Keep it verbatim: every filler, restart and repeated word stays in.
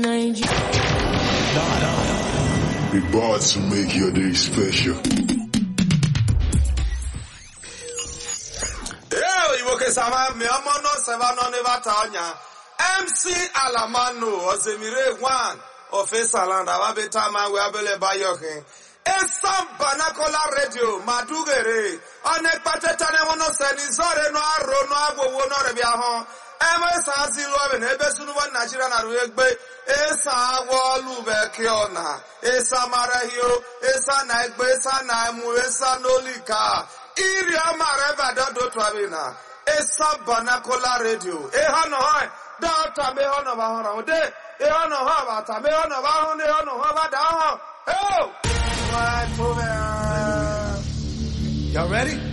We bought to make your day special. Yo, you okay, Sama? Me amono sevano neva tanya. M C Alamano, Ozemire one of Esaland, Awabeta man, we abele bayoke. Esam Banakola Radio, Madugere, Onekpatetane wono senizore no aro no agwo no rebiahon. Ema sa zilo ben ebesunu wan Nigeria na ruegbe. Esa wolu bekiona. Esa marahio, esa na egbe, esa na emu, esa nolika. Iri amareba dodo twabina. Esa Banakola Radio. E hano hoi. Dota me hono ba hono de. E hano ho ba ta me hono ba hono e hano ho ba da ho. Oh! What for? Y'all ready?